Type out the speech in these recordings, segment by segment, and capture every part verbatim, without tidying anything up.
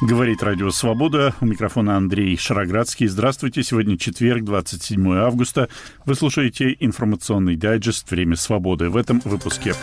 Говорит Радио Свобода. У микрофона Андрей Шароградский. Здравствуйте. Сегодня четверг, двадцать седьмое августа. Вы слушаете информационный дайджест «Время свободы». В этом выпуске.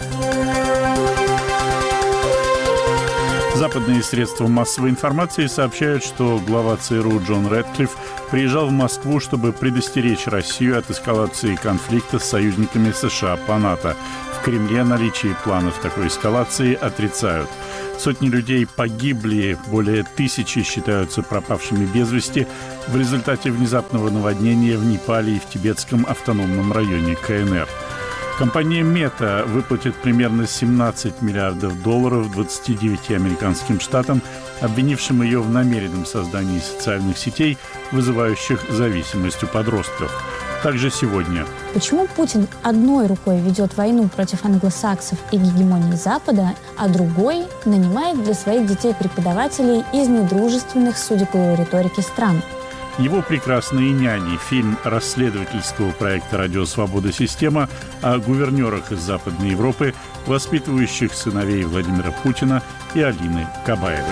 Западные средства массовой информации сообщают, что глава ЦРУ Джон Рэдклифф приезжал в Москву, чтобы предостеречь Россию от эскалации конфликта с союзниками США по НАТО. В Кремле наличие планов такой эскалации отрицают. Сотни людей погибли, более тысячи считаются пропавшими без вести в результате внезапного наводнения в Непале и в тибетском автономном районе КНР. Компания Мета выплатит примерно семнадцать миллиардов долларов двадцати девяти американским штатам, обвинившим ее в намеренном создании социальных сетей, вызывающих зависимость у подростков. Также сегодня. Почему Путин одной рукой ведет войну против англосаксов и гегемонии Запада, а другой нанимает для своих детей преподавателей из недружественных, судя по его риторике, стран? Его «Прекрасные няни» — фильм расследовательского проекта «Радио Свобода. Система» о гувернерах из Западной Европы, воспитывающих сыновей Владимира Путина и Алины Кабаевой.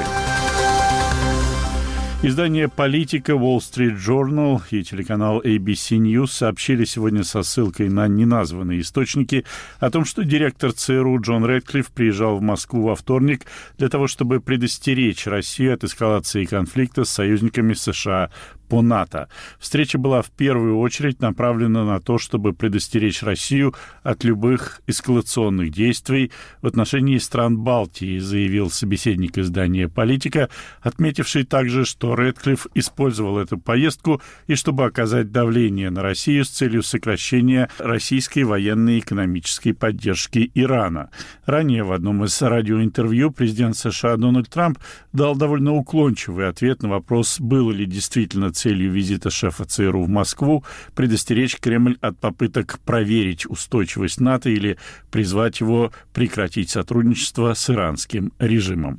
Издание «Политика», Wall Street Journal и телеканал эй би си News сообщили сегодня со ссылкой на неназванные источники о том, что директор ЦРУ Джон Рэдклифф приезжал в Москву во вторник для того, чтобы предостеречь Россию от эскалации конфликта с союзниками США по НАТО. Встреча была в первую очередь направлена на то, чтобы предостеречь Россию от любых эскалационных действий в отношении стран Балтии, заявил собеседник издания «Политика», отметивший также, что Рэдклифф использовал эту поездку и чтобы оказать давление на Россию с целью сокращения российской военной и экономической поддержки Ирана. Ранее в одном из радиоинтервью президент США Дональд Трамп дал довольно уклончивый ответ на вопрос, было ли действительно целью визита шефа ЦРУ в Москву предостеречь Кремль от попыток проверить устойчивость НАТО или призвать его прекратить сотрудничество с иранским режимом.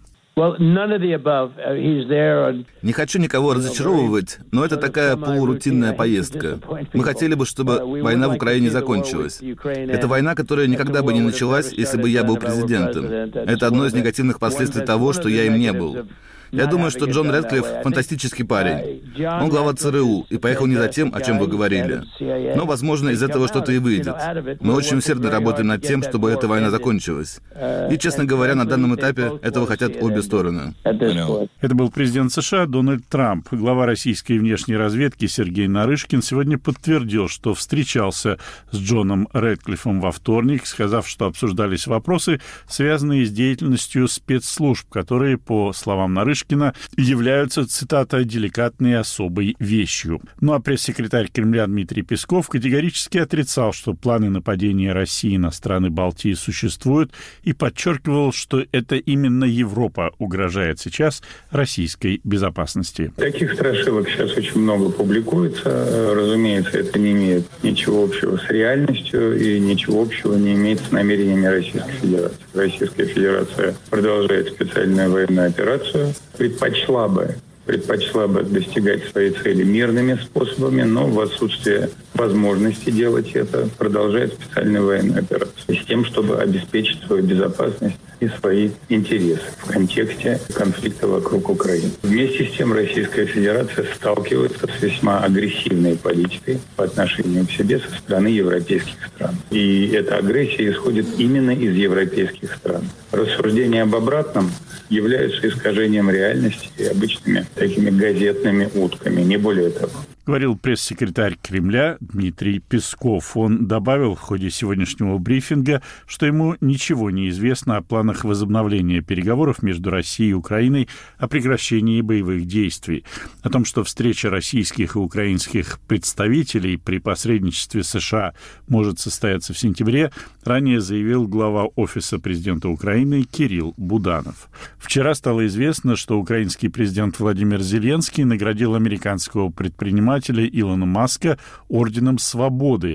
Не хочу никого разочаровывать, но это такая полурутинная поездка. Мы хотели бы, чтобы война в Украине закончилась. Это война, которая никогда бы не началась, если бы я был президентом. Это одно из негативных последствий того, что я им не был. Я думаю, что Джон Рэдклифф — фантастический парень. Он глава ЦРУ и поехал не за тем, о чем вы говорили. Но, возможно, из этого что-то и выйдет. Мы очень усердно работаем над тем, чтобы эта война закончилась. И, честно говоря, на данном этапе этого хотят обе стороны. Это был президент США Дональд Трамп. Глава российской внешней разведки Сергей Нарышкин сегодня подтвердил, что встречался с Джоном Рэдклиффом во вторник, сказав, что обсуждались вопросы, связанные с деятельностью спецслужб, которые, по словам Нарышкина, являются, цитата, «деликатной и особой вещью». Ну а пресс-секретарь Кремля Дмитрий Песков категорически отрицал, что планы нападения России на страны Балтии существуют, и подчеркивал, что это именно Европа угрожает сейчас российской безопасности. Таких страшилок сейчас очень много публикуется. Разумеется, это не имеет ничего общего с реальностью и ничего общего не имеет с намерениями Российской Федерации. Российская Федерация продолжает специальную военную операцию. Предпочла бы, предпочла бы достигать своей цели мирными способами, но в отсутствие возможности делать это продолжает специальную военную операцию с тем, чтобы обеспечить свою безопасность и свои интересы в контексте конфликта вокруг Украины. Вместе с тем Российская Федерация сталкивается с весьма агрессивной политикой по отношению к себе со стороны европейских стран. И эта агрессия исходит именно из европейских стран. Рассуждения об обратном являются искажением реальности и обычными такими газетными утками, не более того. Говорил пресс-секретарь Кремля Дмитрий Песков. Он добавил в ходе сегодняшнего брифинга, что ему ничего не известно о планах возобновления переговоров между Россией и Украиной о прекращении боевых действий. О том, что встреча российских и украинских представителей при посредничестве США может состояться в сентябре, ранее заявил глава Офиса президента Украины Кирилл Буданов. Вчера стало известно, что украинский президент Владимир Зеленский наградил американского предпринимателя Илона Маска орденом Свободы.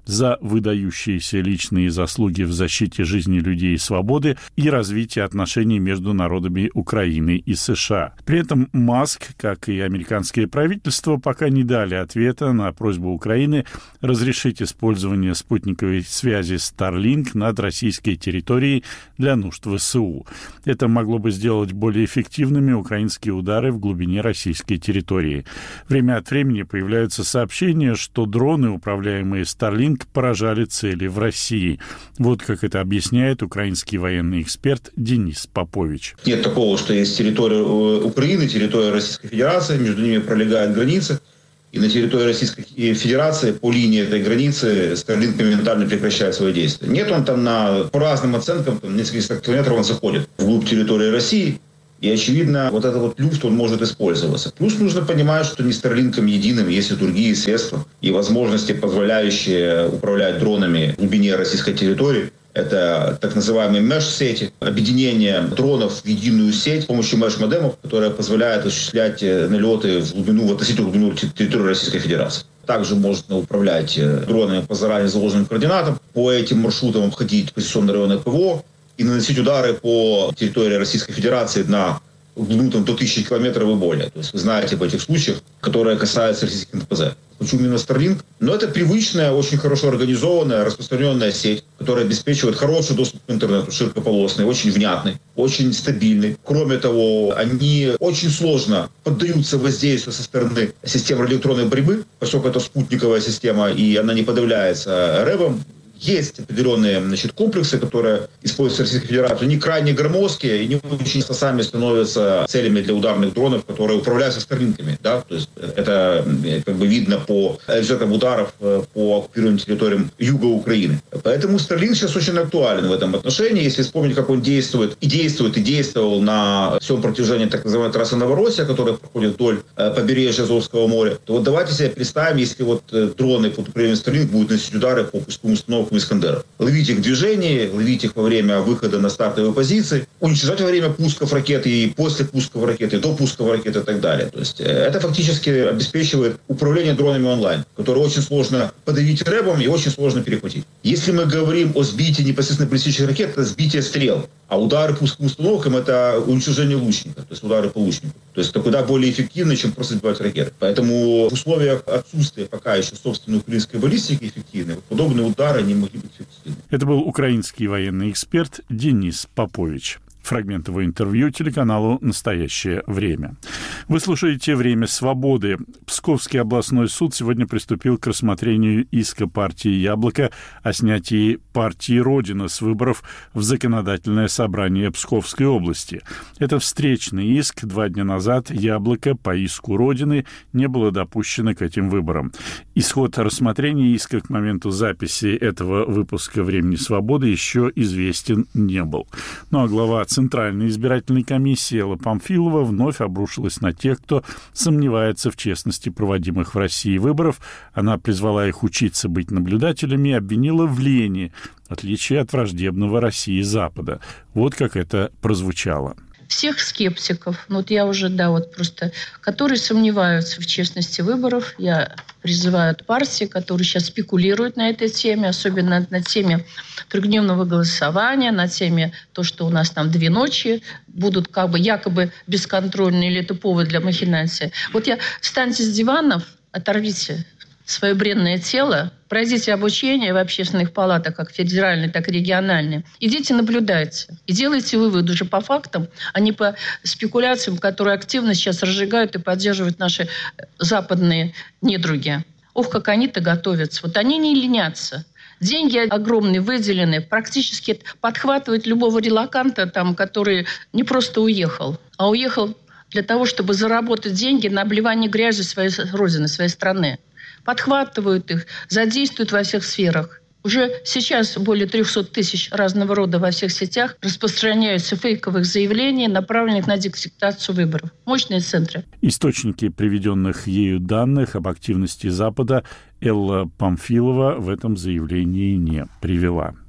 за выдающиеся личные заслуги в защите жизни людей и свободы и развития отношений между народами Украины и США. При этом Маск, как и американское правительство, пока не дали ответа на просьбу Украины разрешить использование спутниковой связи Starlink над российской территорией для нужд ВСУ. Это могло бы сделать более эффективными украинские удары в глубине российской территории. Время от времени появляются сообщения, что дроны, управляемые Starlink, поражали цели в России. Вот как это объясняет украинский военный эксперт Денис Попович. Нет такого, что есть территория Украины, территория Российской Федерации, между ними пролегает граница, и на территории Российской Федерации по линии этой границы Starlink моментально прекращает свои действия. Нет, он там на, по разным оценкам, там, несколько километров он заходит вглубь территории России, и, очевидно, вот этот вот люфт, он может использоваться. Плюс нужно понимать, что не Starlink'ом единым, есть и другие средства и возможности, позволяющие управлять дронами в глубине российской территории. Это так называемые меш-сети, объединение дронов в единую сеть с помощью меш-модемов, которая позволяет осуществлять налеты в глубину, в относительную глубину территории Российской Федерации. Также можно управлять дронами по заранее заложенным координатам, по этим маршрутам обходить позиционные районы ПВО и наносить удары по территории Российской Федерации на глубину там, до тысячи километров и более. То есть вы знаете об этих случаях, которые касаются российских эн тэ пэ зэ. Почему именно Starlink? Но это привычная, очень хорошо организованная, распространенная сеть, которая обеспечивает хороший доступ к интернету, широкополосный, очень внятный, очень стабильный. Кроме того, они очень сложно поддаются воздействию со стороны системы электронной борьбы, поскольку это спутниковая система, и она не подавляется рэвом. Есть определенные, значит, комплексы, которые используются в Российской Федерации. Они крайне громоздкие и не очень сами становятся целями для ударных дронов, которые управляются Starlink'ами. Да? То есть это как бы видно по результатам ударов по оккупированным территориям юга Украины. Поэтому Starlink сейчас очень актуален в этом отношении. Если вспомнить, как он действует и действует, и действовал на всем протяжении так называемой трассы Новороссия, которая проходит вдоль побережья Азовского моря, то вот давайте себе представим, если вот дроны под управлением Starlink будут наносить удары по пусковым установкам Искандеров. Ловить их в движении, ловить их во время выхода на стартовые позиции, уничтожать во время пусков ракет и после пусков ракет, и до пусков ракет и так далее. То есть это фактически обеспечивает управление дронами онлайн, которое очень сложно подавить рэбом и очень сложно перехватить. Если мы говорим о сбитии непосредственно баллистических ракет, это сбитие стрел. А удары пусковым установкам – это уничтожение лучника, то есть удары по лучнику. То есть это куда более эффективно, чем просто сбивать ракеты. Поэтому в условиях отсутствия пока еще собственной украинской баллистики эффективной, подобные удары не могли быть эффективны. Это был украинский военный эксперт Денис Попович. Фрагмент его интервью телеканалу «Настоящее время». Вы слушаете «Время свободы». Псковский областной суд сегодня приступил к рассмотрению иска партии «Яблоко» о снятии партии «Родина» с выборов в законодательное собрание Псковской области. Это встречный иск. Два дня назад «Яблоко» по иску «Родины» не было допущено к этим выборам. Исход рассмотрения иска к моменту записи этого выпуска «Времени свободы» еще известен не был. Ну а глава Центральной избирательной комиссии Элла Памфилова вновь обрушилась на тех, кто сомневается в честности проводимых в России выборов. Она призвала их учиться быть наблюдателями и обвинила в лени, в отличие от враждебного России Запада. Вот как это прозвучало. Всех скептиков, ну вот я уже, да, вот просто, которые сомневаются в честности выборов, я призываю от партии, которые сейчас спекулируют на этой теме, особенно на теме трехдневного голосования, на теме то, что у нас там две ночи будут как бы якобы бесконтрольные, или это повод для махинации. Вот я, встаньте с диванов, оторвите свое бренное тело, пройдите обучение в общественных палатах, как федеральные, так и региональные. Идите, наблюдайте. И делайте выводы уже по фактам, а не по спекуляциям, которые активно сейчас разжигают и поддерживают наши западные недруги. Ох, как они-то готовятся. Вот они не ленятся. Деньги огромные выделены, практически подхватывают любого релоканта, там, который не просто уехал, а уехал для того, чтобы заработать деньги на обливание грязи своей родины, своей страны. Подхватывают их, задействуют во всех сферах. Уже сейчас более триста тысяч разного рода во всех сетях распространяются фейковых заявлений, направленных на диктацию выборов. Мощные центры. Источники приведенных ею данных об активности Запада Элла Памфилова в этом заявлении не привела.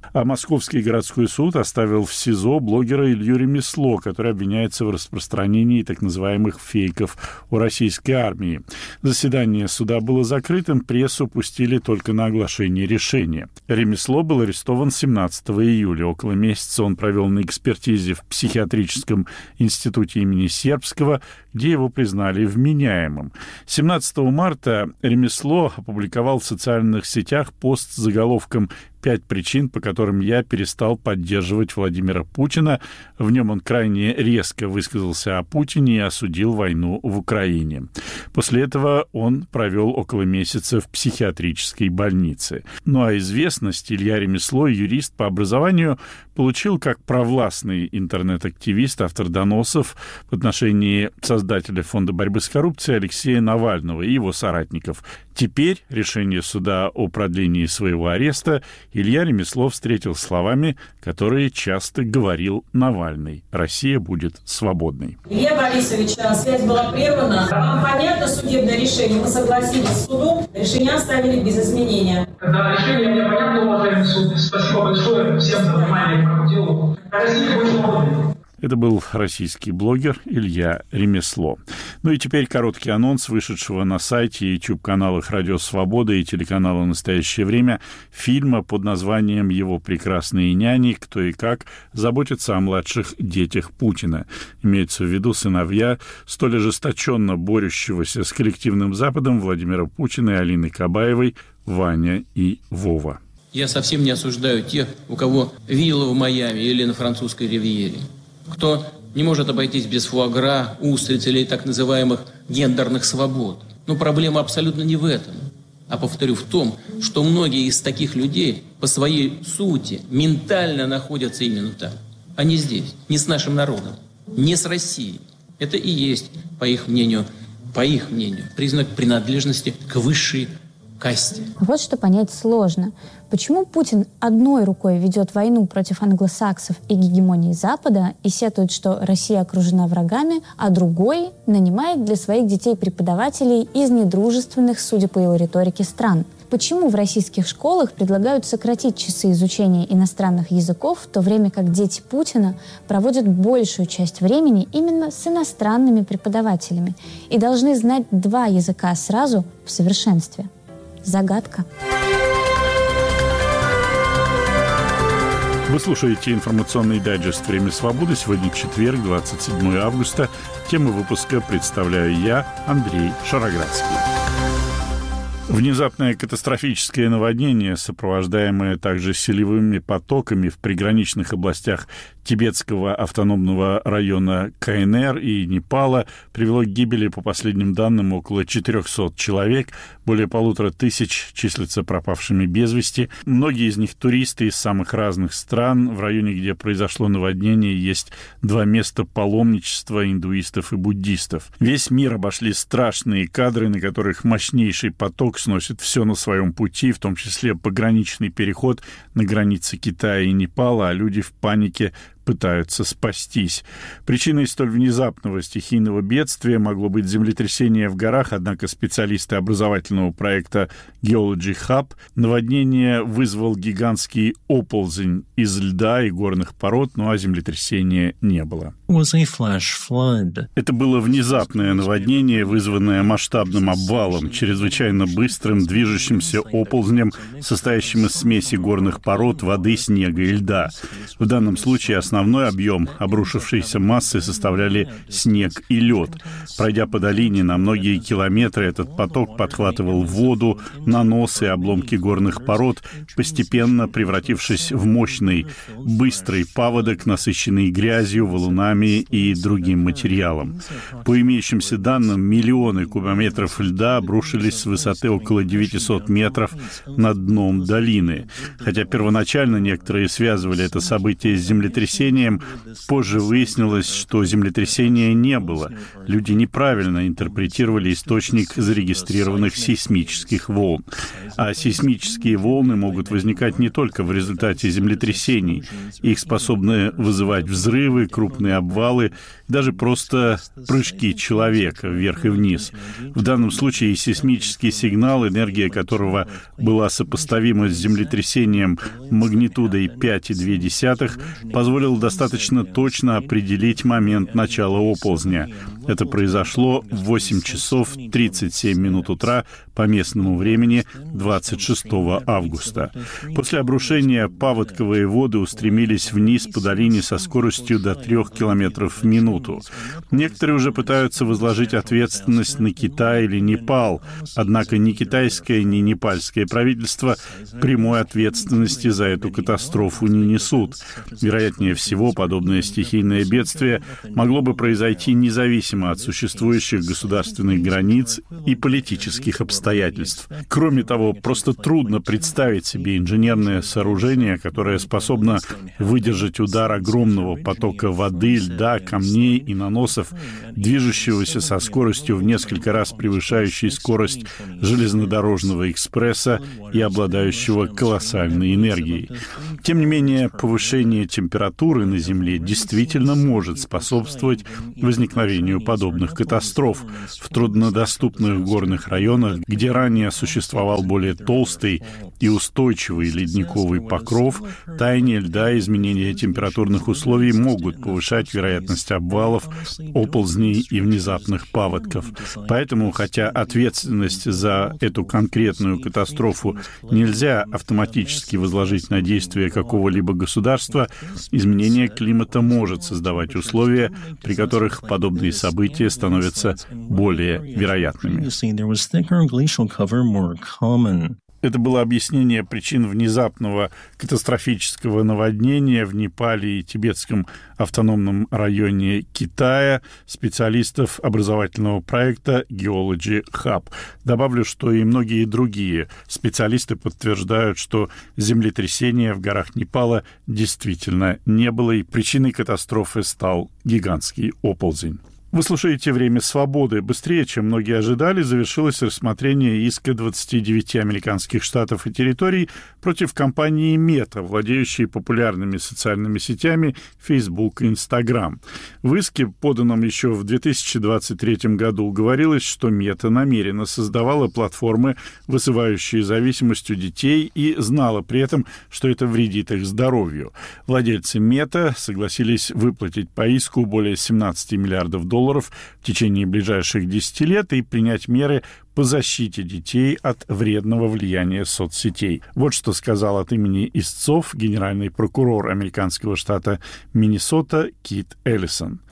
А Московский городской суд оставил в СИЗО блогера Илью Ремесло, который обвиняется в распространении так называемых фейков о российской армии. Заседание суда было закрытым, прессу пустили только на оглашение решения. Ремесло был арестован семнадцатого июля. Около месяца он провел на экспертизе в психиатрическом институте имени Сербского, где его признали вменяемым. семнадцатого марта Ремесло опубликовал в социальных сетях пост с заголовком «Пять причин, по которым я перестал поддерживать Владимира Путина». В нем он крайне резко высказался о Путине и осудил войну в Украине. После этого он провел около месяца в психиатрической больнице. Ну а известность Илья Ремесло, юрист по образованию, получил как провластный интернет-активист, автор доносов в отношении создателя Фонда борьбы с коррупцией Алексея Навального и его соратников. Теперь решение суда о продлении своего ареста Илья Ремесло встретил словами, которые часто говорил Навальный: «Россия будет свободной». Илья Борисович, связь была прервана. Вам понятно судебное решение? Мы согласились с судом, решение оставили без изменения. Да, решение мне понятно, уважаемый суд. Спасибо большое всем за внимание к этому делу. Россия будет свободной. Это был российский блогер Илья Ремесло. Ну и теперь короткий анонс вышедшего на сайте и YouTube-каналах «Радио Свобода» и телеканала «Настоящее время» фильма под названием «Его прекрасные няни. Кто и как заботится о младших детях Путина». Имеется в виду сыновья столь ожесточенно борющегося с коллективным Западом Владимира Путина и Алины Кабаевой, Ваня и Вова. Я совсем не осуждаю тех, у кого вилла в Майами или на французской ривьере. Кто не может обойтись без фуагра, устриц или так называемых гендерных свобод. Но проблема абсолютно не в этом. А, повторю, в том, что многие из таких людей по своей сути ментально находятся именно там, а не здесь, не с нашим народом, не с Россией. Это и есть, по их мнению, по их мнению, признак принадлежности к высшей касте. Вот что понять сложно. Почему Путин одной рукой ведет войну против англосаксов и гегемонии Запада и сетует, что Россия окружена врагами, а другой нанимает для своих детей преподавателей из недружественных, судя по его риторике, стран? Почему в российских школах предлагают сократить часы изучения иностранных языков, в то время как дети Путина проводят большую часть времени именно с иностранными преподавателями и должны знать два языка сразу в совершенстве? Загадка. Вы слушаете информационный дайджест «Время свободы». Сегодня четверг, двадцать седьмое августа. Тему выпуска представляю я, Андрей Шароградский. Внезапное катастрофическое наводнение, сопровождаемое также селевыми потоками в приграничных областях Тибетского автономного района КНР и Непала, привело к гибели, по последним данным, около четырехсот человек. Более полутора тысяч числятся пропавшими без вести. Многие из них туристы из самых разных стран. В районе, где произошло наводнение, есть два места паломничества индуистов и буддистов. Весь мир обошли страшные кадры, на которых мощнейший поток сносит все на своем пути, в том числе пограничный переход на границе Китая и Непала, а люди в панике пытаются спастись. Причиной столь внезапного стихийного бедствия могло быть землетрясение в горах, однако специалисты образовательного проекта Geology Hub наводнение вызвал гигантский оползень из льда и горных пород, ну а землетрясения не было. Это было внезапное наводнение, вызванное масштабным обвалом, чрезвычайно быстрым движущимся оползнем, состоящим из смеси горных пород, воды, снега и льда. В данном случае основной объем обрушившейся массы составляли снег и лед. Пройдя по долине на многие километры, этот поток подхватывал воду, наносы и обломки горных пород, постепенно превратившись в мощный, быстрый паводок, насыщенный грязью, валунами и другим материалом. По имеющимся данным, миллионы кубометров льда обрушились с высоты около девятисот метров над дном долины. Хотя первоначально некоторые связывали это событие с землетрясением, землетрясением. Позже выяснилось, что землетрясения не было. Люди неправильно интерпретировали источник зарегистрированных сейсмических волн. А сейсмические волны могут возникать не только в результате землетрясений. Их способны вызывать взрывы, крупные обвалы, даже просто прыжки человека вверх и вниз. В данном случае сейсмический сигнал, энергия которого была сопоставима с землетрясением магнитудой пять целых две десятых, позволил достаточно точно определить момент начала оползня. Это произошло в восемь часов тридцать семь минут утра по местному времени двадцать шестого августа. После обрушения паводковые воды устремились вниз по долине со скоростью до трех километров в минуту. Некоторые уже пытаются возложить ответственность на Китай или Непал, однако ни китайское, ни непальское правительство прямой ответственности за эту катастрофу не несут. Вероятнее всего, подобное стихийное бедствие могло бы произойти независимо от существующих государственных границ и политических обстоятельств. Кроме того, просто трудно представить себе инженерное сооружение, которое способно выдержать удар огромного потока воды, льда, камней и наносов, движущегося со скоростью в несколько раз превышающей скорость железнодорожного экспресса и обладающего колоссальной энергией. Тем не менее, повышение температуры на Земле действительно может способствовать возникновению подобных катастроф в труднодоступных горных районах, где ранее существовал более толстый и устойчивый ледниковый покров. Таяние льда и изменение температурных условий могут повышать вероятность обвалов, оползней и внезапных паводков. Поэтому, хотя ответственность за эту конкретную катастрофу нельзя автоматически возложить на действия какого-либо государства, изменение климата может создавать условия, при которых подобные события становятся более вероятными. Это было объяснение причин внезапного катастрофического наводнения в Непале и Тибетском автономном районе Китая специалистов образовательного проекта Geology Hub. Добавлю, что и многие другие специалисты подтверждают, что землетрясения в горах Непала действительно не было, и причиной катастрофы стал гигантский оползень. Вы слушаете «Время свободы». Быстрее, чем многие ожидали, завершилось рассмотрение иска двадцати девяти американских штатов и территорий против компании Meta, владеющей популярными социальными сетями Facebook и Instagram. В иске, поданном еще в две тысячи двадцать третьем году, говорилось, что Meta намеренно создавала платформы, вызывающие зависимость у детей, и знала при этом, что это вредит их здоровью. Владельцы Meta согласились выплатить по иску более семнадцати миллиардов долларов в течение ближайших десяти лет и принять меры по защите детей от вредного влияния соцсетей. Вот что сказал от имени истцов генеральный прокурор американского штата Миннесота Кит Эллисон.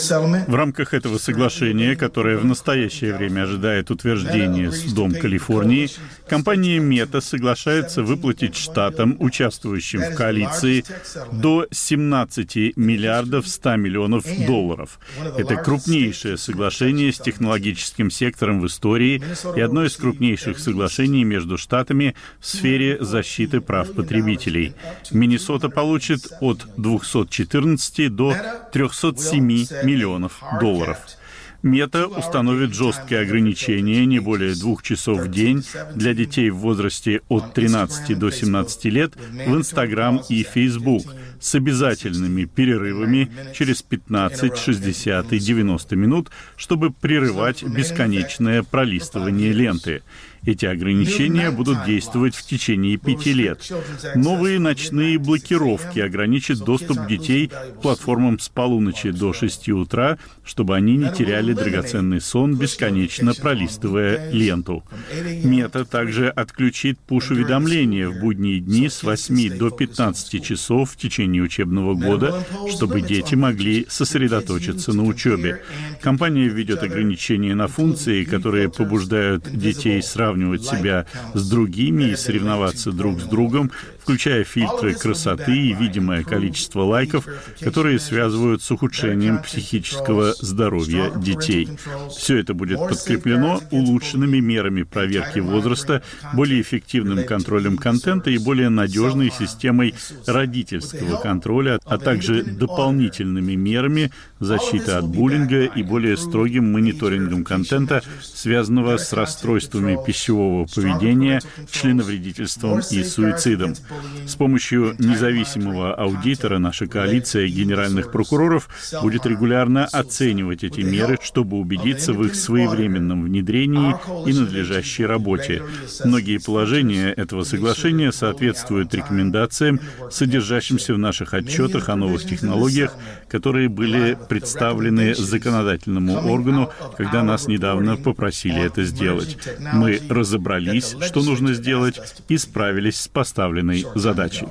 В рамках этого соглашения, которое в настоящее время ожидает утверждения судом Калифорнии, компания Meta соглашается выплатить штатам, участвующим в коалиции, до семнадцати миллиардов ста миллионов долларов. Это крупнейшее соглашение с технологическим сектором в истории и одно из крупнейших соглашений между штатами в сфере защиты прав потребителей. Миннесота получит от двухсот четырнадцати до трехсот семи миллионов долларов. Мета установит жесткие ограничения не более двух часов в день для детей в возрасте от тринадцати до семнадцати лет в Instagram и Facebook с обязательными перерывами через пятнадцать, шестьдесят и девяносто минут, чтобы прерывать бесконечное пролистывание ленты. Эти ограничения будут действовать в течение пяти лет. Новые ночные блокировки ограничат доступ детей к платформам с полуночи до шести утра, чтобы они не теряли драгоценный сон, бесконечно пролистывая ленту. Мета также отключит пуш-уведомления в будние дни с восьми до пятнадцати часов в течение учебного года, чтобы дети могли сосредоточиться на учебе. Компания введет ограничения на функции, которые побуждают детей сравнивать сравнивать себя с другими и соревноваться друг с другом, включая фильтры красоты и видимое количество лайков, которые связывают с ухудшением психического здоровья детей. Все это будет подкреплено улучшенными мерами проверки возраста, более эффективным контролем контента и более надежной системой родительского контроля, а также дополнительными мерами защиты от буллинга и более строгим мониторингом контента, связанного с расстройствами пищевого поведения, членовредительством и суицидом. С помощью независимого аудитора наша коалиция генеральных прокуроров будет регулярно оценивать эти меры, чтобы убедиться в их своевременном внедрении и надлежащей работе. Многие положения этого соглашения соответствуют рекомендациям, содержащимся в наших отчетах о новых технологиях, которые были представлены законодательному органу, когда нас недавно попросили это сделать. Мы разобрались, что нужно сделать, и справились с поставленной задачей.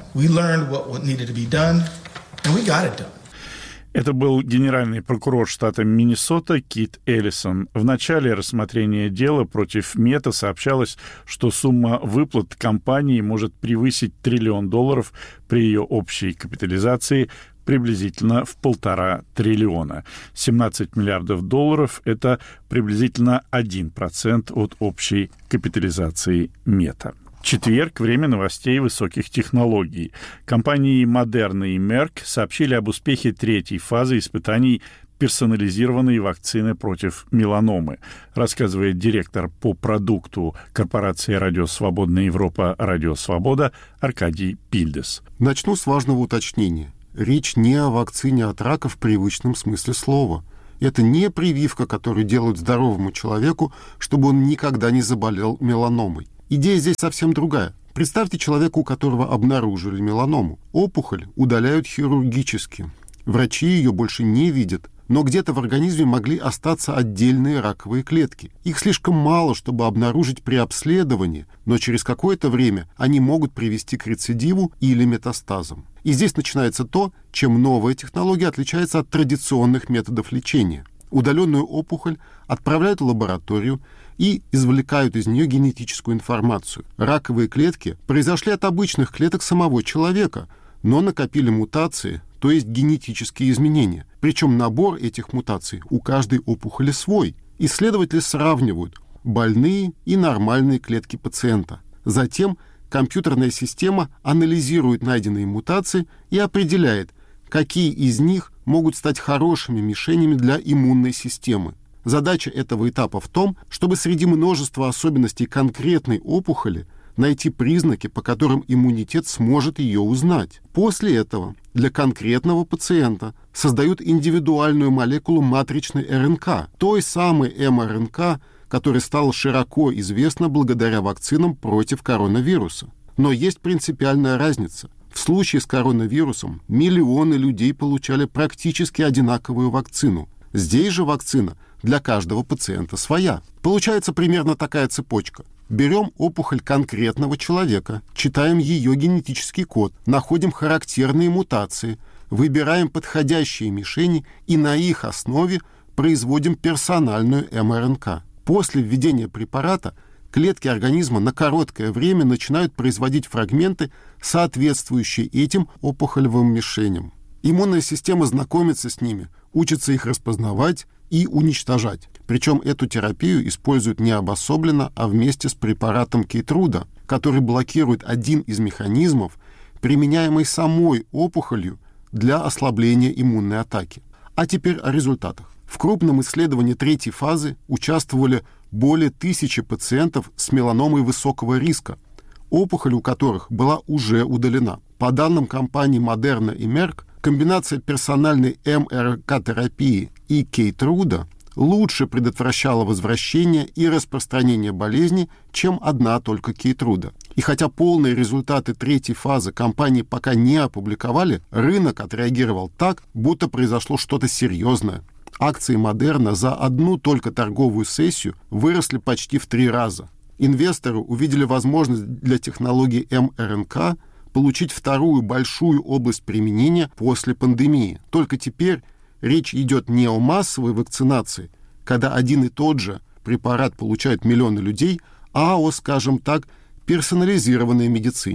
Это был генеральный прокурор штата Миннесота Кит Эллисон. В начале рассмотрения дела против Мета сообщалось, что сумма выплат компании может превысить триллион долларов при ее общей капитализации приблизительно в полтора триллиона. семнадцать миллиардов долларов — это приблизительно один процент от общей капитализации Мета. Четверг. Время новостей высоких технологий. Компании Moderna и Merck сообщили об успехе третьей фазы испытаний персонализированной вакцины против меланомы, рассказывает директор по продукту корпорации «Радио Свободная Европа» «Радио Свобода» Аркадий Пильдес. Начну с важного уточнения. Речь не о вакцине от рака в привычном смысле слова. Это не прививка, которую делают здоровому человеку, чтобы он никогда не заболел меланомой. Идея здесь совсем другая. Представьте человека, у которого обнаружили меланому. Опухоль удаляют хирургически. Врачи ее больше не видят. Но где-то в организме могли остаться отдельные раковые клетки. Их слишком мало, чтобы обнаружить при обследовании, но через какое-то время они могут привести к рецидиву или метастазам. И здесь начинается то, чем новая технология отличается от традиционных методов лечения. Удаленную опухоль отправляют в лабораторию и извлекают из нее генетическую информацию. Раковые клетки произошли от обычных клеток самого человека, но накопили мутации, то есть генетические изменения. Причем набор этих мутаций у каждой опухоли свой. Исследователи сравнивают больные и нормальные клетки пациента. Затем компьютерная система анализирует найденные мутации и определяет, какие из них могут стать хорошими мишенями для иммунной системы. Задача этого этапа в том, чтобы среди множества особенностей конкретной опухоли найти признаки, по которым иммунитет сможет ее узнать. После этого для конкретного пациента создают индивидуальную молекулу матричной РНК, той самой эм эр эн ка, которая стала широко известна благодаря вакцинам против коронавируса. Но есть принципиальная разница. В случае с коронавирусом миллионы людей получали практически одинаковую вакцину. Здесь же вакцина для каждого пациента своя. Получается примерно такая цепочка. Берем опухоль конкретного человека, читаем ее генетический код, находим характерные мутации, выбираем подходящие мишени и на их основе производим персональную эм эр эн ка. После введения препарата клетки организма на короткое время начинают производить фрагменты, соответствующие этим опухолевым мишеням. Иммунная система знакомится с ними, учится их распознавать и уничтожать. Причем эту терапию используют не обособленно, а вместе с препаратом Кейтруда, который блокирует один из механизмов, применяемый самой опухолью для ослабления иммунной атаки. А теперь о результатах. В крупном исследовании третьей фазы участвовали более тысячи пациентов с меланомой высокого риска, опухоль у которых была уже удалена. По данным компаний Moderna и Merck, комбинация персональной эм эр эн ка-терапии и Кейтруда лучше предотвращала возвращение и распространение болезни, чем одна только Кейтруда. И хотя полные результаты третьей фазы компании пока не опубликовали, рынок отреагировал так, будто произошло что-то серьезное. Акции Moderna за одну только торговую сессию выросли почти в три раза. Инвесторы увидели возможность для технологии эм эр эн ка получить вторую большую область применения после пандемии. Только теперь речь идет не о массовой вакцинации, когда один и тот же препарат получают миллионы людей, а о, скажем так, персонализированной медицине.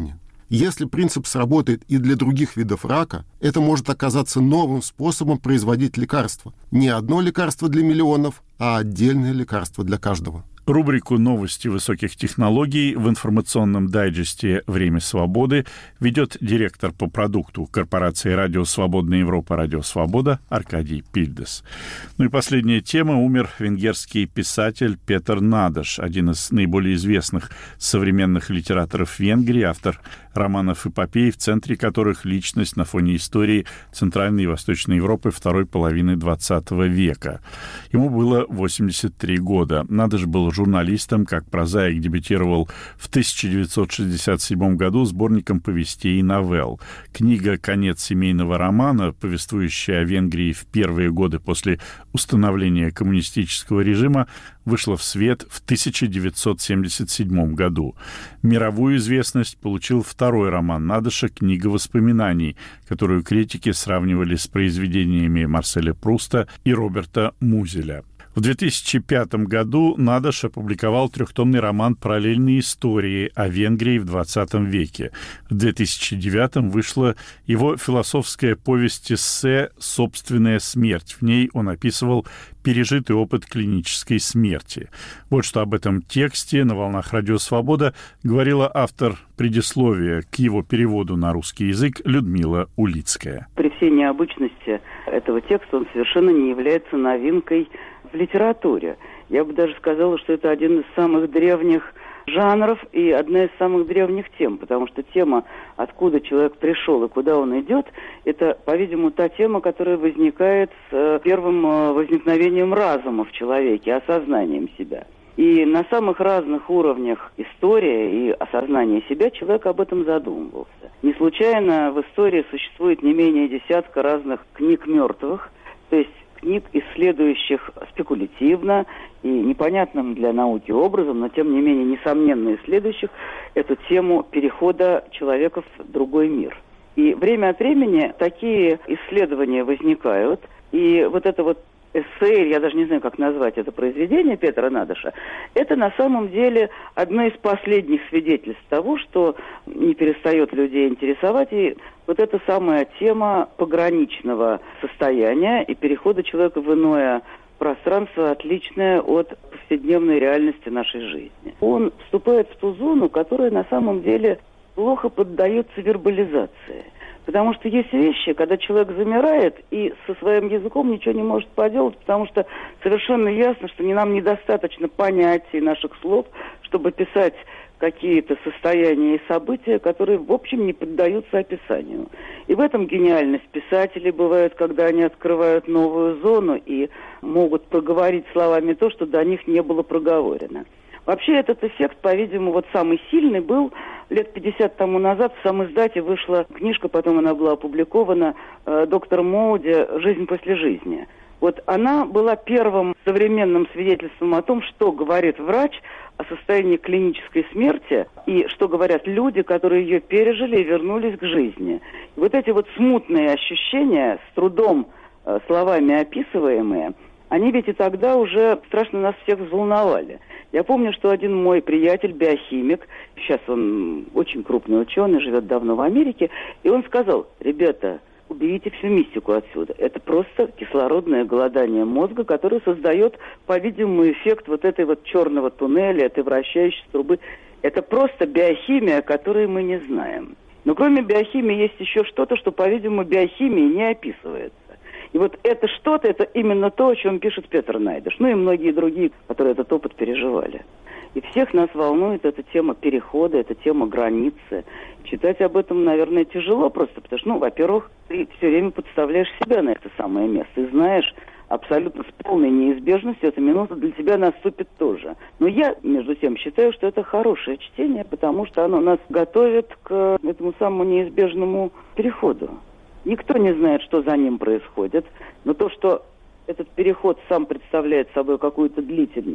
Если принцип сработает и для других видов рака, это может оказаться новым способом производить лекарства. Не одно лекарство для миллионов, а отдельное лекарство для каждого. Рубрику «Новости высоких технологий» в информационном дайджесте «Время свободы» ведет директор по продукту корпорации «Радио Свободная Европа» «Радио Свобода» Аркадий Пильдес. Ну и последняя тема. Умер венгерский писатель Петър Надаш, один из наиболее известных современных литераторов Венгрии, автор романов эпопей, в центре которых личность на фоне истории Центральной и Восточной Европы второй половины двадцатого века. Ему было восемьдесят три года. Надаш был журналистом, как прозаик дебютировал в тысяча девятьсот шестьдесят седьмом году сборником повестей и новелл. Книга «Конец семейного романа», повествующая о Венгрии в первые годы после установления коммунистического режима, вышла в свет в тысяча девятьсот семьдесят седьмом году. Мировую известность получил второй роман Надаша «Книга воспоминаний», которую критики сравнивали с произведениями Марселя Пруста и Роберта Музеля. В две тысячи пятом году Надаш опубликовал трехтомный роман «Параллельные истории» о Венгрии в двадцатом веке. В две тысячи девятом вышла его философская повесть-эссе «Собственная смерть». В ней он описывал пережитый опыт клинической смерти. Вот что об этом тексте на волнах «Радио Свобода» говорила автор предисловия к его переводу на русский язык Людмила Улицкая. При всей необычности этого текста он совершенно не является новинкой в литературе. Я бы даже сказала, что это один из самых древних жанров и одна из самых древних тем, потому что тема, откуда человек пришел и куда он идет, это, по-видимому, та тема, которая возникает с первым возникновением разума в человеке, осознанием себя. И на самых разных уровнях истории и осознания себя человек об этом задумывался. Не случайно в истории существует не менее десятка разных книг мертвых, то есть книг, исследующих спекулятивно и непонятным для науки образом, но тем не менее несомненно исследующих эту тему перехода человека в другой мир. И время от времени такие исследования возникают, и вот это вот эссе, я даже не знаю, как назвать это произведение Петъра Надаша, это на самом деле одно из последних свидетельств того, что не перестает людей интересовать, и вот эта самая тема пограничного состояния и перехода человека в иное пространство, отличное от повседневной реальности нашей жизни. Он вступает в ту зону, которая на самом деле плохо поддается вербализации. Потому что есть вещи, когда человек замирает и со своим языком ничего не может поделать, потому что совершенно ясно, что нам недостаточно понятий наших слов, чтобы писать какие-то состояния и события, которые, в общем, не поддаются описанию. И в этом гениальность писателей бывает, когда они открывают новую зону и могут проговорить словами то, что до них не было проговорено. Вообще этот эффект, по-видимому, вот самый сильный был лет пятьдесят тому назад. В самоиздате вышла книжка, потом она была опубликована, э, доктор Моуди «Жизнь после жизни». Вот она была первым современным свидетельством о том, что говорит врач о состоянии клинической смерти и что говорят люди, которые ее пережили и вернулись к жизни. И вот эти вот смутные ощущения, с трудом э, словами описываемые, они ведь и тогда уже страшно нас всех взволновали. Я помню, что один мой приятель, биохимик, сейчас он очень крупный ученый, живет давно в Америке, и он сказал: ребята, уберите всю мистику отсюда. Это просто кислородное голодание мозга, которое создает, по-видимому, эффект вот этой вот черного туннеля, этой вращающейся трубы. Это просто биохимия, которую мы не знаем. Но кроме биохимии есть еще что-то, что, по-видимому, биохимией не описывается. И вот это что-то, это именно то, о чем пишет Петър Надаш, ну и многие другие, которые этот опыт переживали. И всех нас волнует эта тема перехода, эта тема границы. Читать об этом, наверное, тяжело просто, потому что, ну, во-первых, ты все время подставляешь себя на это самое место и знаешь абсолютно с полной неизбежностью, эта минута для тебя наступит тоже. Но я, между тем, считаю, что это хорошее чтение, потому что оно нас готовит к этому самому неизбежному переходу. Никто не знает, что за ним происходит, но то, что этот переход сам представляет собой какую-то длительность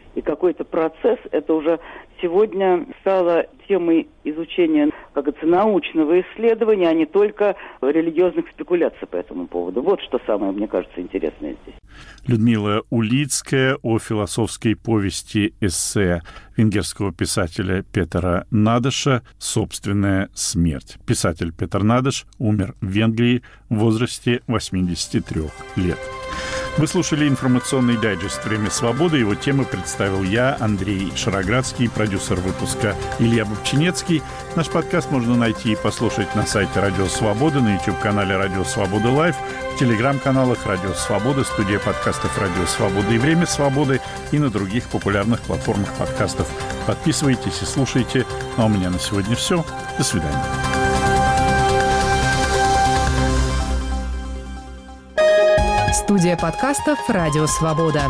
и какой-то процесс, это уже сегодня стало темой изучения, как говорится, научного исследования, а не только религиозных спекуляций по этому поводу. Вот что самое, мне кажется, интересное здесь. Людмила Улицкая о философской повести эссе венгерского писателя Петера Надеша «Собственная смерть». Писатель Петер Надеш умер в Венгрии в возрасте восьмидесяти трёх лет. Вы слушали информационный дайджест «Время свободы». Его темы представил я, Андрей Шароградский, продюсер выпуска Илья Бобчинецкий. Наш подкаст можно найти и послушать на сайте Радио Свобода, на YouTube-канале Радио Свобода Лайв, в телеграм-каналах Радио Свобода, студия подкастов Радио Свобода и Время Свободы и на других популярных платформах подкастов. Подписывайтесь и слушайте. А у меня на сегодня все. До свидания. Студия подкастов «Радио Свобода».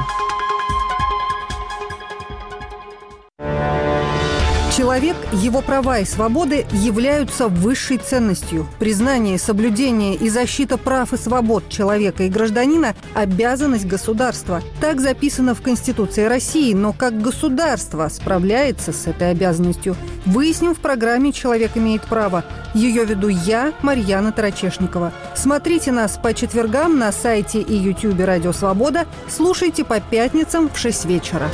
Человек, его права и свободы являются высшей ценностью. Признание, соблюдение и защита прав и свобод человека и гражданина – обязанность государства. Так записано в Конституции России, но как государство справляется с этой обязанностью, выясним в программе «Человек имеет право». Ее веду я, Марьяна Тарачешникова. Смотрите нас по четвергам на сайте и ютубе «Радио Свобода». Слушайте по пятницам в шесть вечера.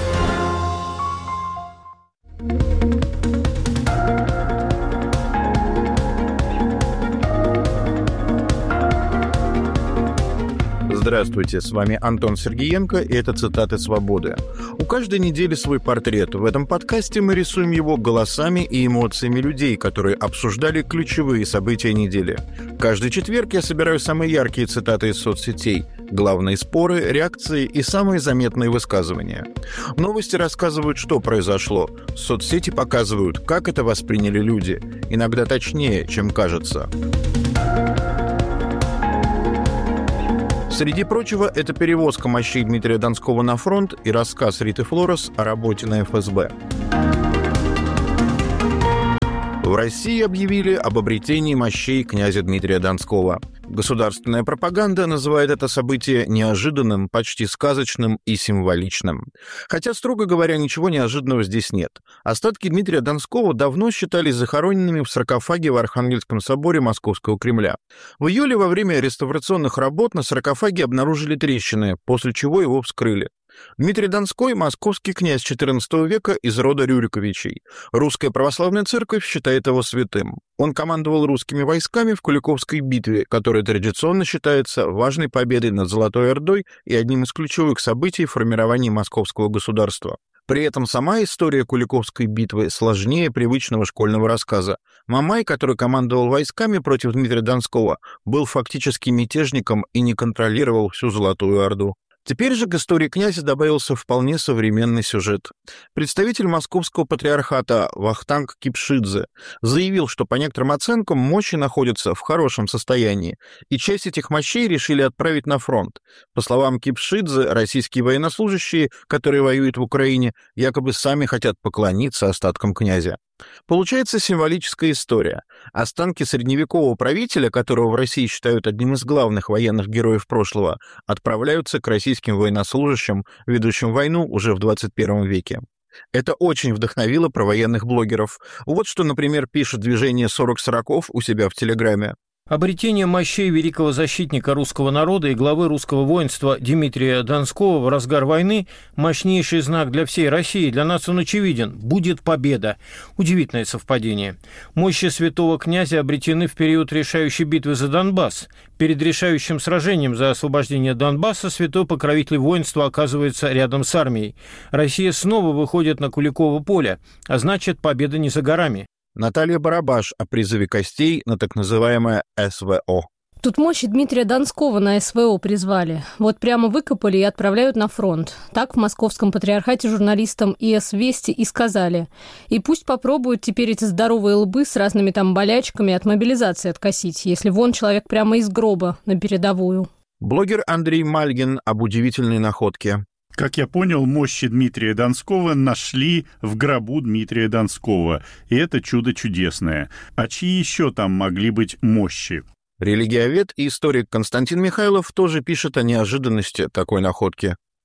Здравствуйте, с вами Антон Сергеенко, и это «Цитаты свободы». У каждой недели свой портрет. В этом подкасте мы рисуем его голосами и эмоциями людей, которые обсуждали ключевые события недели. Каждый четверг я собираю самые яркие цитаты из соцсетей, главные споры, реакции и самые заметные высказывания. Новости рассказывают, что произошло. Соцсети показывают, как это восприняли люди. Иногда точнее, чем кажется. Среди прочего, это перевозка мощей Дмитрия Донского на фронт и рассказ Риты Флорес о работе на эф эс бэ. В России объявили об обретении мощей князя Дмитрия Донского. Государственная пропаганда называет это событие неожиданным, почти сказочным и символичным. Хотя, строго говоря, ничего неожиданного здесь нет. Остатки Дмитрия Донского давно считались захороненными в саркофаге в Архангельском соборе Московского Кремля. В июле во время реставрационных работ на саркофаге обнаружили трещины, после чего его вскрыли. Дмитрий Донской – московский князь четырнадцатого века из рода Рюриковичей. Русская православная церковь считает его святым. Он командовал русскими войсками в Куликовской битве, которая традиционно считается важной победой над Золотой Ордой и одним из ключевых событий в формировании московского государства. При этом сама история Куликовской битвы сложнее привычного школьного рассказа. Мамай, который командовал войсками против Дмитрия Донского, был фактически мятежником и не контролировал всю Золотую Орду. Теперь же к истории князя добавился вполне современный сюжет. Представитель московского патриархата Вахтанг Кипшидзе заявил, что по некоторым оценкам мощи находятся в хорошем состоянии, и часть этих мощей решили отправить на фронт. По словам Кипшидзе, российские военнослужащие, которые воюют в Украине, якобы сами хотят поклониться остаткам князя. Получается символическая история. Останки средневекового правителя, которого в России считают одним из главных военных героев прошлого, отправляются к российским военнослужащим, ведущим войну уже в двадцать первом веке. Это очень вдохновило провоенных блогеров. Вот что, например, пишет движение сорок сороков у себя в Телеграме. Обретение мощей великого защитника русского народа и главы русского воинства Дмитрия Донского в разгар войны – мощнейший знак для всей России. Для нас он очевиден – будет победа. Удивительное совпадение. Мощи святого князя обретены в период решающей битвы за Донбасс. Перед решающим сражением за освобождение Донбасса святой покровитель воинства оказывается рядом с армией. Россия снова выходит на Куликово поле, а значит, победа не за горами. Наталья Барабаш о призыве костей на так называемое эс вэ о. Тут мощи Дмитрия Донского на эс вэ о призвали. Вот прямо выкопали и отправляют на фронт. Так в московском патриархате журналистам и эс Вести и сказали. И пусть попробуют теперь эти здоровые лбы с разными там болячками от мобилизации откосить, если вон человек прямо из гроба на передовую. Блогер Андрей Мальгин об удивительной находке. Как я понял, мощи Дмитрия Донского нашли в гробу Дмитрия Донского. И это чудо чудесное. А чьи еще там могли быть мощи? Религиовед и историк Константин Михайлов тоже пишет о неожиданности такой находки.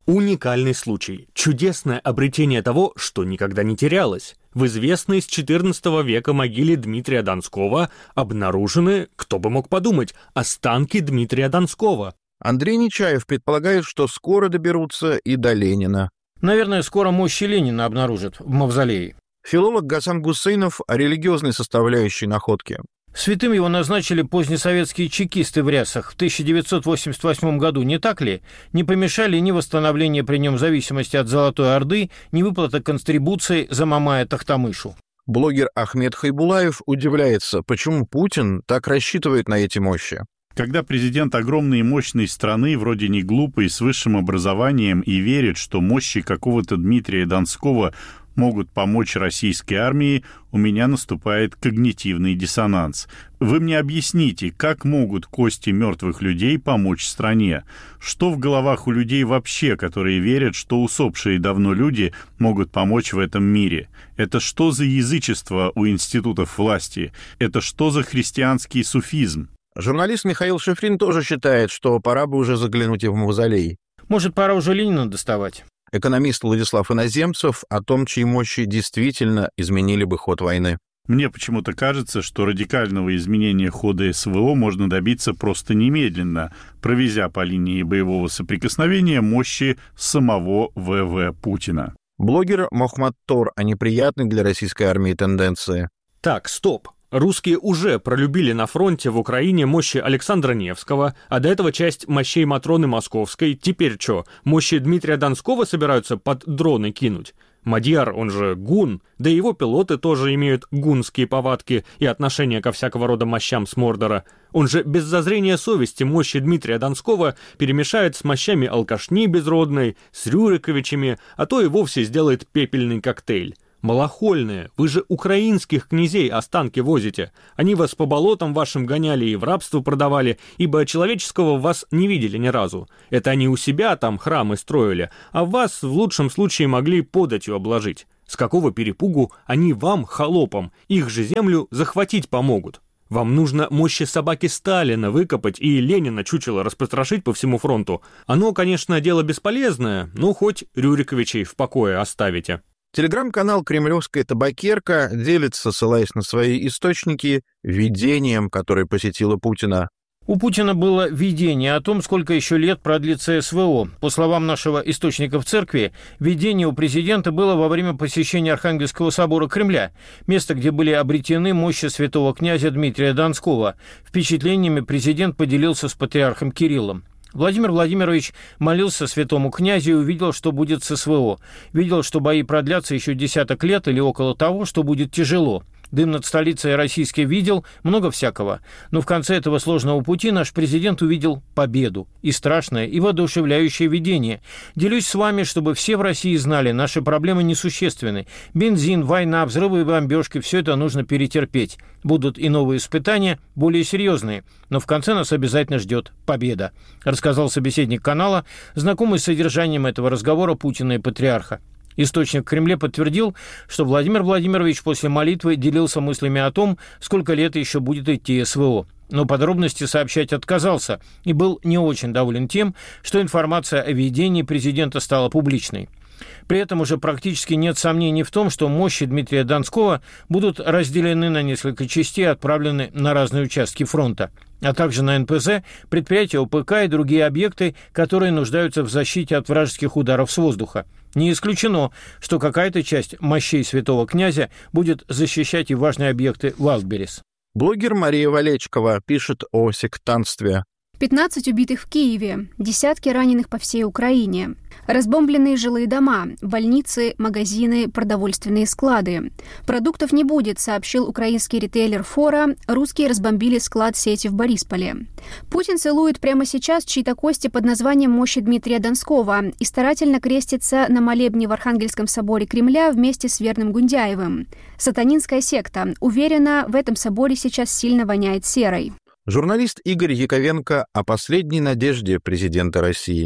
Уникальный случай. Чудесное обретение того, что никогда не терялось. В известной с четырнадцатого века могиле Дмитрия Донского обнаружены, кто бы мог подумать, останки Дмитрия Донского. Андрей Нечаев предполагает, что скоро доберутся и до Ленина. Наверное, скоро мощи Ленина обнаружат в мавзолее. Филолог Гасан Гусейнов о религиозной составляющей находки. Святым его назначили позднесоветские чекисты в рясах в тысяча девятьсот восемьдесят восьмом году, не так ли? Не помешали ни восстановление при нем зависимости от Золотой Орды, ни выплата контрибуций за Мамая Тохтамышу. Блогер Ахмед Хайбулаев удивляется, почему Путин так рассчитывает на эти мощи. Когда президент огромной и мощной страны, вроде не глупый, с высшим образованием и верит, что мощи какого-то Дмитрия Донского могут помочь российской армии, у меня наступает когнитивный диссонанс. Вы мне объясните, как могут кости мертвых людей помочь стране? Что в головах у людей вообще, которые верят, что усопшие давно люди могут помочь в этом мире? Это что за язычество у институтов власти? Это что за христианский суфизм? Журналист Михаил Шифрин тоже считает, что пора бы уже заглянуть и в мавзолей. Может, пора уже Ленина доставать? Экономист Владислав Иноземцев о том, чьи мощи действительно изменили бы ход войны. Мне почему-то кажется, что радикального изменения хода СВО можно добиться просто немедленно, провезя по линии боевого соприкосновения мощи самого ВВ Путина. Блогер Мохмад Тор о неприятной для российской армии тенденции. Так, стоп. Русские уже пролюбили на фронте в Украине мощи Александра Невского, а до этого часть мощей Матроны Московской. Теперь что, мощи Дмитрия Донского собираются под дроны кинуть? Мадьяр, он же гун, да и его пилоты тоже имеют гунские повадки и отношение ко всякого рода мощам с Мордора. Он же без зазрения совести мощи Дмитрия Донского перемешает с мощами алкашни безродной, с Рюриковичами, а то и вовсе сделает пепельный коктейль. Малохольные, вы же украинских князей останки возите. Они вас по болотам вашим гоняли и в рабство продавали, ибо человеческого в вас не видели ни разу. Это они у себя там храмы строили, а вас в лучшем случае могли податью обложить. С какого перепугу они вам, холопам, их же землю захватить помогут? Вам нужно мощи собаки Сталина выкопать и Ленина чучело распотрошить по всему фронту. Оно, конечно, дело бесполезное, но хоть Рюриковичей в покое оставите. Телеграм-канал «Кремлевская табакерка» делится, ссылаясь на свои источники, видением, которое посетило Путина. У Путина было видение о том, сколько еще лет продлится СВО. По словам нашего источника в церкви, видение у президента было во время посещения Архангельского собора Кремля, место, где были обретены мощи святого князя Дмитрия Донского. Впечатлениями президент поделился с патриархом Кириллом. Владимир Владимирович молился святому князю и увидел, что будет с СВО. Видел, что бои продлятся еще десяток лет или около того, что будет тяжело. Дым над столицей российской видел, много всякого. Но в конце этого сложного пути наш президент увидел победу. И страшное, и воодушевляющее видение. Делюсь с вами, чтобы все в России знали, наши проблемы несущественны. Бензин, война, взрывы и бомбежки – все это нужно перетерпеть. Будут и новые испытания, более серьезные. Но в конце нас обязательно ждет победа, рассказал собеседник канала, знакомый с содержанием этого разговора Путина и патриарха. Источник в Кремле подтвердил, что Владимир Владимирович после молитвы делился мыслями о том, сколько лет еще будет идти СВО. Но подробности сообщать отказался и был не очень доволен тем, что информация о видении президента стала публичной. При этом уже практически нет сомнений в том, что мощи Дмитрия Донского будут разделены на несколько частей и отправлены на разные участки фронта, а также на эн пэ зэ, предприятия о пэ ка и другие объекты, которые нуждаются в защите от вражеских ударов с воздуха. Не исключено, что какая-то часть мощей святого князя будет защищать и важные объекты Валдберрис. Блогер Мария Валечкова пишет о сектантстве. пятнадцать убитых в Киеве, десятки раненых по всей Украине, разбомбленные жилые дома, больницы, магазины, продовольственные склады. Продуктов не будет, сообщил украинский ритейлер Фора. Русские разбомбили склад сети в Борисполе. Путин целует прямо сейчас чьи-то кости под названием «Мощи Дмитрия Донского» и старательно крестится на молебне в Архангельском соборе Кремля вместе с Верным Гундяевым. Сатанинская секта. Уверена, в этом соборе сейчас сильно воняет серой. Журналист Игорь Яковенко о последней надежде президента России.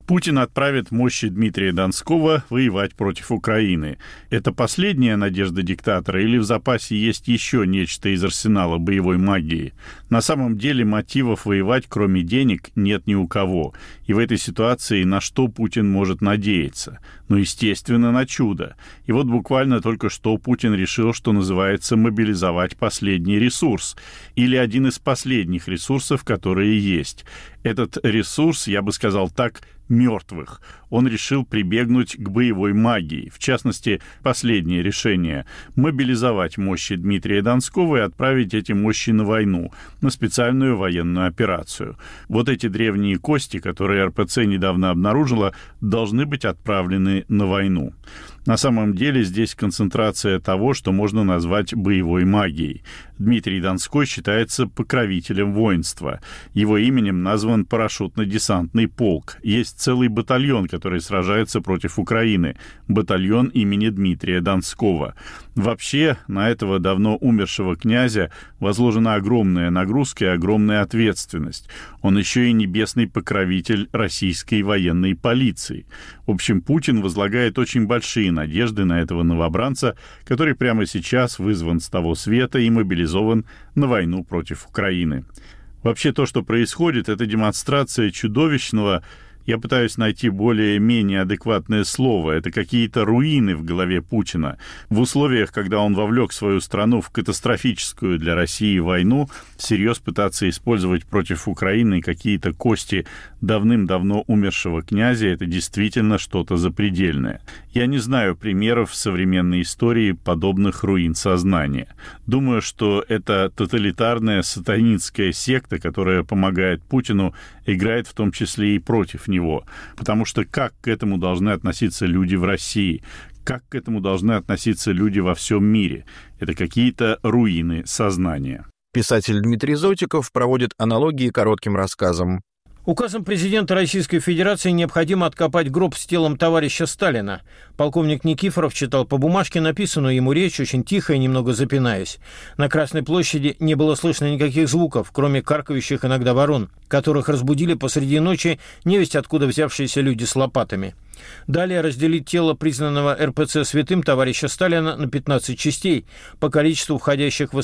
Путин отправит мощи Дмитрия Донского воевать против Украины. Это последняя надежда диктатора или в запасе есть еще нечто из арсенала боевой магии? На самом деле мотивов воевать, кроме денег, нет ни у кого. И в этой ситуации на что Путин может надеяться? Ну, естественно, на чудо. И вот буквально только что Путин решил, что называется, мобилизовать последний ресурс. Или один из последних ресурсов, которые есть. Этот ресурс, я бы сказал так, мертвых. Он решил прибегнуть к боевой магии. В частности, последнее решение – мобилизовать мощи Дмитрия Донского и отправить эти мощи на войну, на специальную военную операцию. Вот эти древние кости, которые эр пэ цэ недавно обнаружила, должны быть отправлены на войну. На самом деле здесь концентрация того, что можно назвать боевой магией. Дмитрий Донской считается покровителем воинства. Его именем назван парашютно-десантный полк. Есть целый батальон, который сражается против Украины. Батальон имени Дмитрия Донского. Вообще, на этого давно умершего князя возложена огромная нагрузка и огромная ответственность. Он еще и небесный покровитель российской военной полиции. В общем, Путин возлагает очень большие надежды на этого новобранца, который прямо сейчас вызван с того света и мобилизован на войну против Украины. Вообще то, что происходит, это демонстрация чудовищного, я пытаюсь найти более-менее адекватное слово, это какие-то руины в голове Путина. В условиях, когда он вовлек свою страну в катастрофическую для России войну, всерьез пытаться использовать против Украины какие-то кости давным-давно умершего князя, это действительно что-то запредельное. Я не знаю примеров в современной истории подобных руин сознания. Думаю, что это тоталитарная сатанинская секта, которая помогает Путину, играет в том числе и против него. Потому что как к этому должны относиться люди в России? Как к этому должны относиться люди во всем мире? Это какие-то руины сознания. Писатель Дмитрий Зотиков проводит аналогии коротким рассказом. Указом президента Российской Федерации необходимо откопать гроб с телом товарища Сталина. Полковник Никифоров читал по бумажке написанную ему речь, очень тихо и немного запинаясь. На Красной площади не было слышно никаких звуков, кроме каркающих иногда ворон, которых разбудили посреди ночи невесть откуда взявшиеся люди с лопатами. Далее разделить тело признанного эр пэ цэ святым товарища Сталина на пятнадцать частей по количеству входящих в